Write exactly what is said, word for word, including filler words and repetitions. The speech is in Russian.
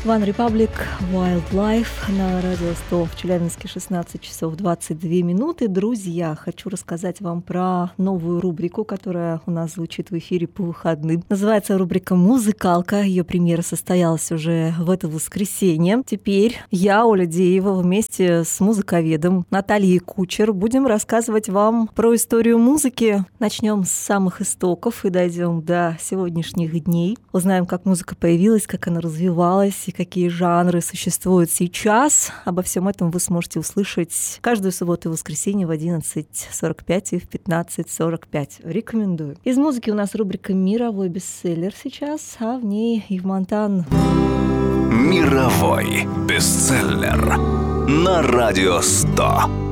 One Republic, Wildlife на радио сто в Челябинске, шестнадцать часов двадцать две минуты. Друзья, хочу рассказать вам про новую рубрику, которая у нас звучит в эфире по выходным. Называется рубрика «Музыкалка». Ее премьера состоялась уже в это воскресенье. Теперь я, Оля Деева, вместе с музыковедом Натальей Кучер будем рассказывать вам про историю музыки. Начнем с самых истоков и дойдем до сегодняшних дней. Узнаем, как музыка появилась, как она развивалась и какие жанры существуют сейчас. Обо всем этом вы сможете услышать каждую субботу и воскресенье в одиннадцать сорок пять и в пятнадцать сорок пять. Рекомендую. Из музыки у нас рубрика «Мировой бестселлер» сейчас, а в ней Ив Монтан. Мировой бестселлер на радио сто.